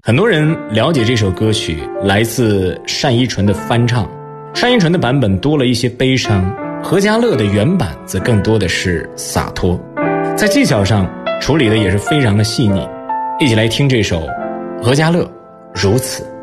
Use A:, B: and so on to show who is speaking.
A: 很多人了解这首歌曲来自单依纯的翻唱，单依纯的版本多了一些悲伤，何家乐的原版则更多的是洒脱，在技巧上处理的也是非常的细腻。一起来听这首何家乐如此。